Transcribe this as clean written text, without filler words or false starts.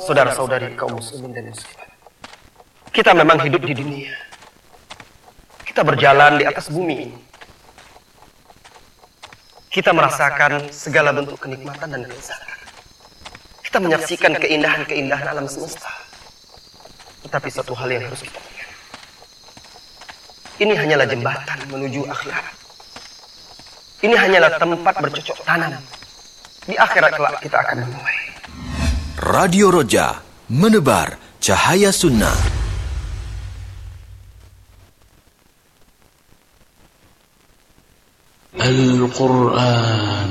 saudara-saudari kaum muslimin dan muslimat. Kita memang hidup di dunia. Kita berjalan di atas bumi ini. Kita merasakan segala bentuk kenikmatan dan kelezatan. Kita menyaksikan keindahan-keindahan alam semesta. Tetapi satu hal yang harus kita ingat. Ini hanyalah jembatan menuju akhirat. Ini hanyalah tempat bercocok tanam. Di akhirat kelak kita akan menuai. Radio Roja, menebar cahaya sunnah. Al-Quran